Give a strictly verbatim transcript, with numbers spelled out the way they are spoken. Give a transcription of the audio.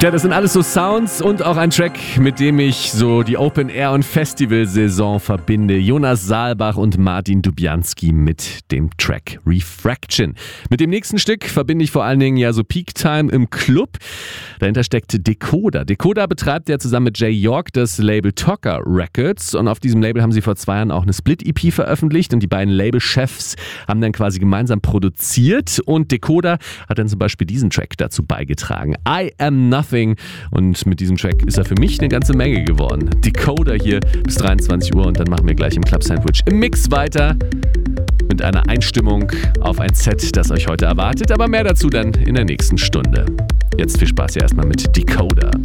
Ja, das sind alles so Sounds und auch ein Track, mit dem ich so die Open-Air- und Festivalsaison verbinde. Jonas Saalbach und Martin Dubianski mit dem Track Refraction. Mit dem nächsten Stück verbinde ich vor allen Dingen ja so Peak-Time im Club. Dahinter steckt Decoder. Decoder betreibt ja zusammen mit Jay York das Label Tocker Records und auf diesem Label haben sie vor zwei Jahren auch eine Split-E P veröffentlicht und die beiden Label-Chefs haben dann quasi gemeinsam produziert und Decoder hat dann zum Beispiel diesen Track dazu beigetragen. I Am Nothing, und mit diesem Track ist er für mich eine ganze Menge geworden. Decoder hier bis dreiundzwanzig Uhr und dann machen wir gleich im Club Sandwich im Mix weiter mit einer Einstimmung auf ein Set, das euch heute erwartet, aber mehr dazu dann in der nächsten Stunde. Jetzt viel Spaß hier erstmal mit Decoder.